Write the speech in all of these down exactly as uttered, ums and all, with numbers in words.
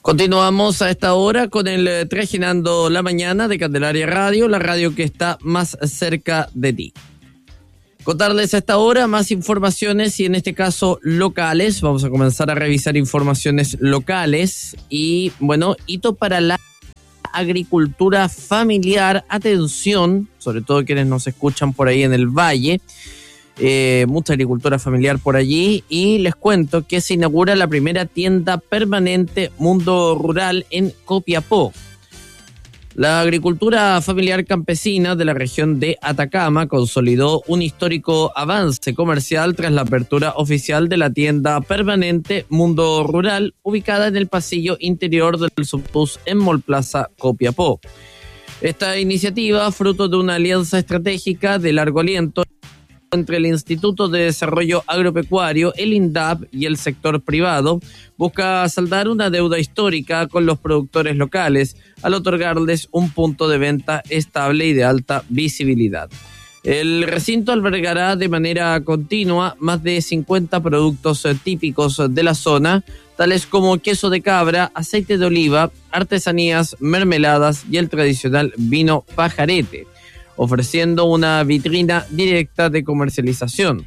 Continuamos a esta hora con el Trajinando la Mañana de Candelaria Radio, la radio que está más cerca de ti. Contarles a esta hora más informaciones y en este caso locales. Vamos a comenzar a revisar informaciones locales y bueno, hito para la agricultura familiar. Atención, sobre todo quienes nos escuchan por ahí en el valle. Eh, mucha agricultura familiar por allí y les cuento que se inaugura la primera tienda permanente Mundo Rural en Copiapó. La agricultura familiar campesina de la región de Atacama consolidó un histórico avance comercial tras la apertura oficial de la tienda permanente Mundo Rural, ubicada en el pasillo interior del Subbus en Mallplaza Copiapó. Esta iniciativa, fruto de una alianza estratégica de largo aliento entre el Instituto de Desarrollo Agropecuario, el INDAP y el sector privado, busca saldar una deuda histórica con los productores locales al otorgarles un punto de venta estable y de alta visibilidad. El recinto albergará de manera continua más de cincuenta productos típicos de la zona, tales como queso de cabra, aceite de oliva, artesanías, mermeladas y el tradicional vino pajarete, ofreciendo una vitrina directa de comercialización.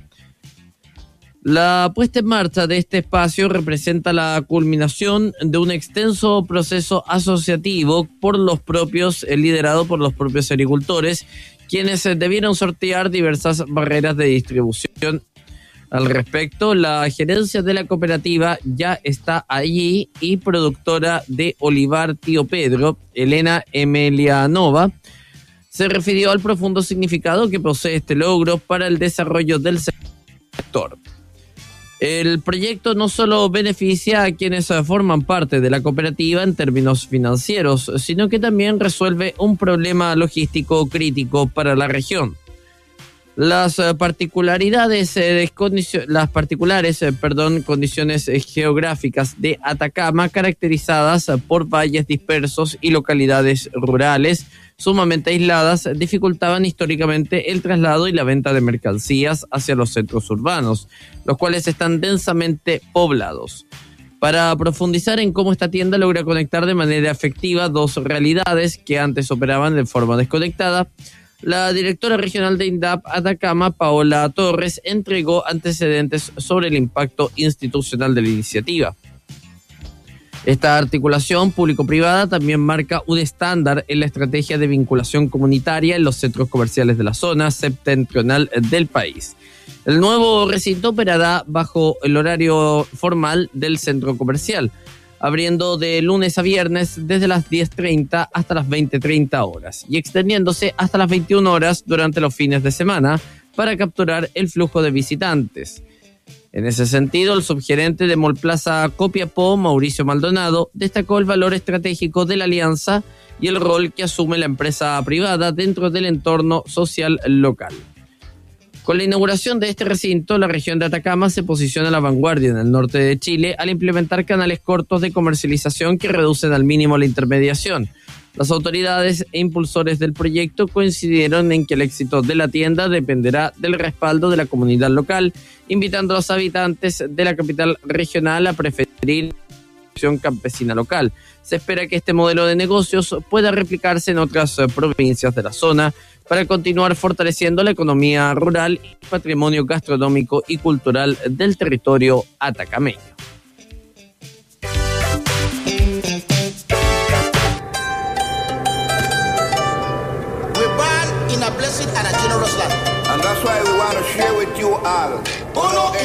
La puesta en marcha de este espacio representa la culminación de un extenso proceso asociativo por los propios, eh, liderado por los propios agricultores, quienes eh, debieron sortear diversas barreras de distribución. Al respecto, la gerencia de la cooperativa ya está allí y productora de Olivar Tío Pedro, Elena Emelianova, se refirió al profundo significado que posee este logro para el desarrollo del sector. El proyecto no solo beneficia a quienes forman parte de la cooperativa en términos financieros, sino que también resuelve un problema logístico crítico para la región. Las particularidades, eh, condicio- las particulares, eh, perdón, condiciones eh, geográficas de Atacama, caracterizadas por valles dispersos y localidades rurales sumamente aisladas, dificultaban históricamente el traslado y la venta de mercancías hacia los centros urbanos, los cuales están densamente poblados. Para profundizar en cómo esta tienda logra conectar de manera efectiva dos realidades que antes operaban de forma desconectada, la directora regional de INDAP Atacama, Paola Torres, entregó antecedentes sobre el impacto institucional de la iniciativa. Esta articulación público-privada también marca un estándar en la estrategia de vinculación comunitaria en los centros comerciales de la zona septentrional del país. El nuevo recinto operará bajo el horario formal del centro comercial, abriendo de lunes a viernes desde las diez treinta hasta las veinte treinta horas y extendiéndose hasta las veintiuna horas durante los fines de semana para capturar el flujo de visitantes. En ese sentido, el subgerente de Mallplaza Copiapó, Mauricio Maldonado, destacó el valor estratégico de la alianza y el rol que asume la empresa privada dentro del entorno social local. Con la inauguración de este recinto, la región de Atacama se posiciona a la vanguardia en el norte de Chile al implementar canales cortos de comercialización que reducen al mínimo la intermediación. Las autoridades e impulsores del proyecto coincidieron en que el éxito de la tienda dependerá del respaldo de la comunidad local, invitando a los habitantes de la capital regional a preferir la producción campesina local. Se espera que este modelo de negocios pueda replicarse en otras provincias de la zona para continuar fortaleciendo la economía rural y el patrimonio gastronómico y cultural del territorio atacameño. In a blessed and a generous land. And that's why we want to share with you all. Uno